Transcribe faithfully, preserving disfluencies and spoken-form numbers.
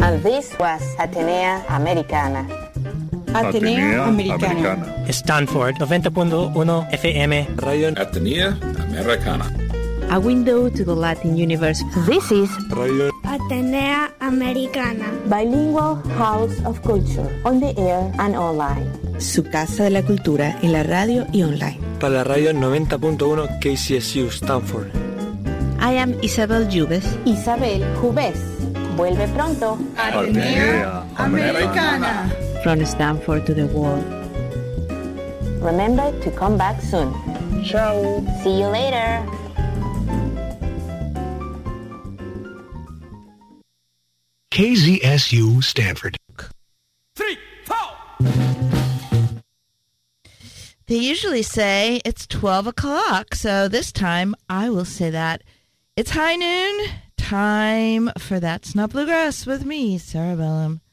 And this was Atenea Americana. Atenea Americana. Stanford noventa punto uno F M. Radio Atenea Americana. A window to the Latin universe. This is Radio Atenea Americana. Bilingual House of Culture, on the air and online. Su casa de la cultura en la radio y online. Para la radio noventa punto uno K C S U Stanford. I am Isabel Jubes. Isabel Jubes. Vuelve pronto. Atenea Americana. From Stanford to the world. Remember to come back soon. Ciao. See you later. K Z S U Stanford. Three, four. They usually say it's twelve o'clock, so this time I will say that it's high noon, time for That's Not Bluegrass with me, Sarah Bellum.